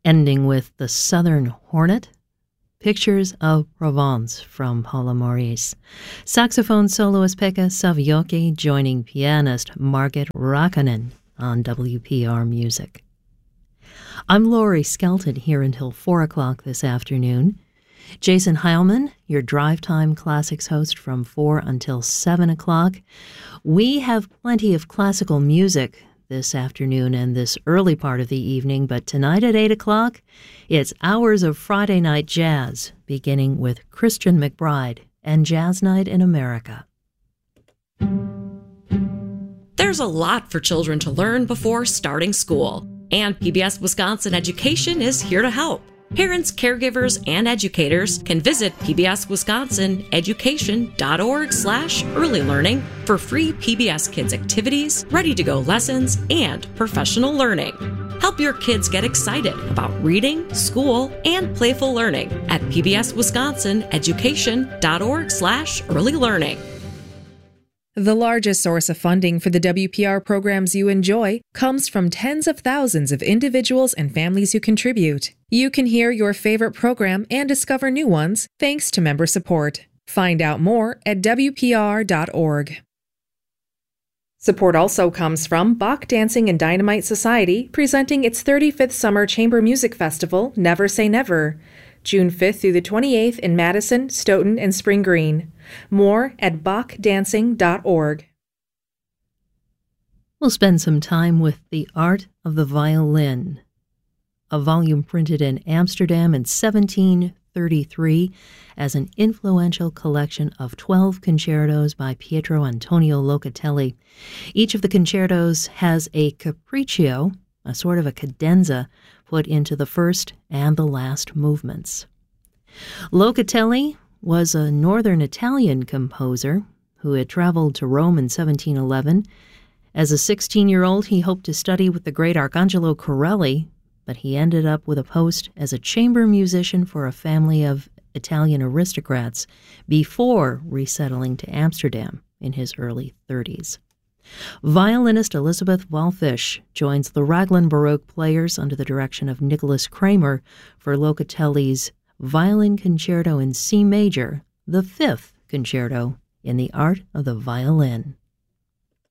ending with The Southern Hornet, Pictures of Provence from Paula Maurice. Saxophone soloist Pekka Savioki joining pianist Margit Rakkonen on WPR Music. I'm Laurie Skelton here until 4 o'clock this afternoon. Jason Heilman, your Drive Time Classics host from 4 until 7 o'clock. We have plenty of classical music this afternoon and this early part of the evening, but tonight at 8 o'clock, it's hours of Friday night jazz, beginning with Christian McBride and Jazz Night in America. There's a lot for children to learn before starting school, and PBS Wisconsin Education is here to help. Parents, caregivers, and educators can visit pbswisconsineducation.org/early learning for free PBS Kids activities, ready-to-go lessons, and professional learning. Help your kids get excited about reading, school, and playful learning at pbswisconsineducation.org/early learning. The largest source of funding for the WPR programs you enjoy comes from tens of thousands of individuals and families who contribute. You can hear your favorite program and discover new ones thanks to member support. Find out more at WPR.org. Support also comes from Bach Dancing and Dynamite Society, presenting its 35th Summer Chamber Music Festival, Never Say Never, June 5th through the 28th in Madison, Stoughton, and Spring Green. More at bachdancing.org. We'll spend some time with The Art of the Violin, a volume printed in Amsterdam in 1733 as an influential collection of 12 concertos by Pietro Antonio Locatelli. Each of the concertos has a capriccio, a sort of a cadenza, put into the first and the last movements. Locatelli was a northern Italian composer who had traveled to Rome in 1711. As a 16-year-old, he hoped to study with the great Arcangelo Corelli, but he ended up with a post as a chamber musician for a family of Italian aristocrats before resettling to Amsterdam in his early 30s. Violinist Elizabeth Wallfisch joins the Raglan Baroque players under the direction of Nicholas Kramer for Locatelli's Violin Concerto in C major, the fifth concerto in The Art of the Violin.